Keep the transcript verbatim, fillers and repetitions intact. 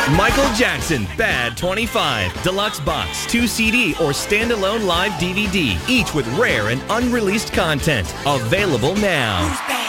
Michael Jackson, Bad twenty-five, Deluxe Box, two C D or standalone live D V D, each with rare and unreleased content. Available now.